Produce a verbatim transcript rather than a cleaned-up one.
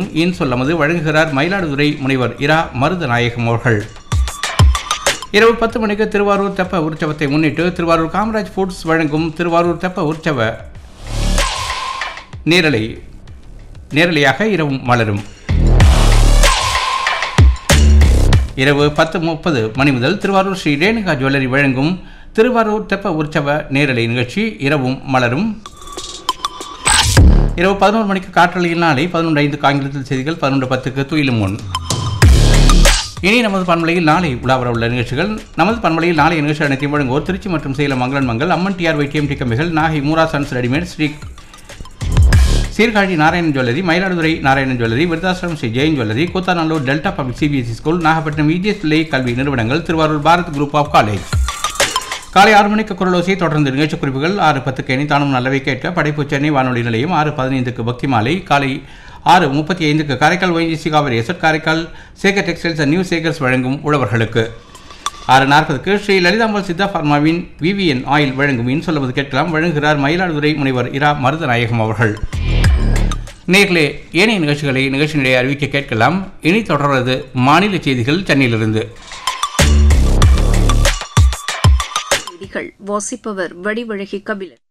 இன் சொல்லமது வழங்குகிறார் மயிலாடுதுறை முனைவர் இரா மருதநாயகம் அவர்கள். இரவு பத்து மணிக்கு திருவாரூர் தெப்ப உற்சவத்தை முன்னிட்டு திருவாரூர் காமராஜ் ஃபுட்ஸ் வழங்கும் திருவாரூர் தெப்ப உற்சவ நேரலை நேரலையாக இரவும் மலரும். இரவு பத்து முப்பது மணி முதல் திருவாரூர் ஸ்ரீ ரேணுகா ஜுவல்லரி வழங்கும் திருவாரூர் தெப்ப உற்சவ நேரலை நிகழ்ச்சி இரவும் மலரும். இரவு பதினோரு மணிக்கு காற்றலையில் நாளை பதினொன்று ஐந்து ஆங்கிலத்தில் செய்திகள், பதினொன்று பத்துக்கு துயிலும் முன். இனி நமது பண்பலையில் நாளை உலாவர உள்ள நிகழ்ச்சிகள். நமது பண்பலையில் நாளைய நிகழ்ச்சி அனைத்தையும் வழங்குவோர் திருச்சி மற்றும் சேலம் மங்களன் மங்கள், அம்மன் டிஆர் வைடிஎம் டி கம்பிகள், Nagai Moora sons readymade, Sri Sirkazhi Narayanan jewellery, Mayiladuthurai Narayanan jewellery, Virudhachalam Sri Jain jewellery, Koothanallur delta public CBSE school, Nagapattinam EGS பிள்ளை கல்வி நிறுவனங்கள், Thiruvarur Bharat group of college. காலை ஆறு மணிக்கு குரலோசை, தொடர்ந்து நிகழ்ச்சி குறிப்புகள். ஆறு பத்துக்கு எனிதானும் நல்லவை கேட்க படைப்பு சென்னை வானொலி நிலையம். ஆறு பதினைந்துக்கு பக்தி மாலை. காலை ஆறு முப்பத்தி ஐந்துக்கு Karaikal YGC Kaveri zed Karaikal Sekar textiles and new Sekar's வழங்கும் உழவர்களுக்கு. ஆறு நாற்பதுக்கு ஸ்ரீ லலிதாம்பாள் சித்தா ஃபார்மாவின் விவிஎன் ஆயில் வழங்கும் இன் சொல்லுவது கேட்கலாம். வழங்குகிறார் மயிலாடுதுறை முனைவர் இரா மருதநாயகம் அவர்கள். நேர்களே, ஏனைய நிகழ்ச்சிகளை நிகழ்ச்சியிடையே அறிவிக்க கேட்கலாம். இனி தொடர்வது மாநில செய்திகள் சென்னையிலிருந்து. வாசிப்பவர் வடிவழகி கபிலன்.